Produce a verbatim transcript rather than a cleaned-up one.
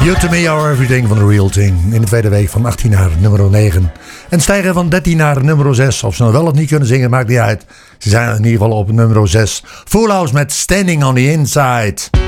You to me are everything van The Real Thing. In de tweede week van achttien naar nummer negen. En stijgen van dertien naar nummer zes. Of ze nou wel of niet kunnen zingen, maakt niet uit. Ze zijn in ieder geval op nummer zes. Full House met Standing on the Inside.